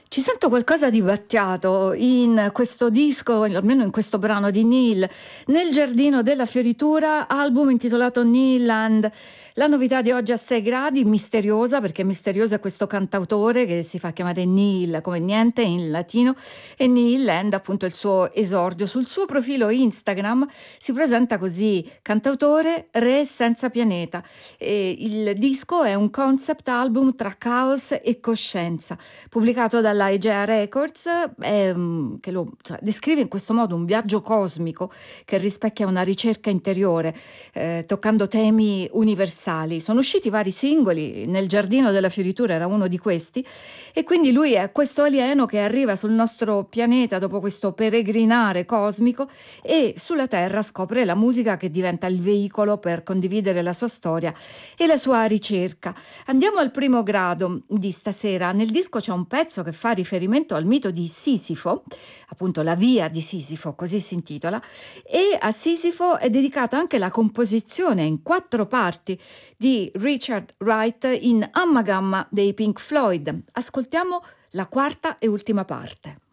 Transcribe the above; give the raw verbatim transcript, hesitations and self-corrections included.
Ci sento qualcosa di Battiato in questo disco, almeno in questo brano di Neil, Nel giardino della fioritura, album intitolato Neilland. La novità di oggi a sei gradi, misteriosa, perché misterioso è questo cantautore che si fa chiamare Neil come niente in latino, e Neilland appunto il suo esordio. Sul suo profilo Instagram si presenta così: cantautore, re senza pianeta. E il disco è un concept album tra caos e coscienza, pubblicato dalla Egea Records, ehm, che lo cioè, descrive in questo modo un viaggio cosmico che rispecchia una ricerca interiore, eh, toccando temi universali. Sono usciti vari singoli, Nel giardino della fioritura era uno di questi, e quindi lui è questo alieno che arriva sul nostro pianeta dopo questo peregrinare cosmico e sulla Terra scopre la musica che diventa il veicolo per condividere la sua storia e la sua ricerca. Andiamo al primo grado di stasera. Nel disco c'è un pezzo che fa riferimento al mito di Sisifo, appunto la via di Sisifo, così si intitola, e a Sisifo è dedicata anche la composizione in quattro parti di Richard Wright in Amma Gamma dei Pink Floyd. Ascoltiamo la quarta e ultima parte.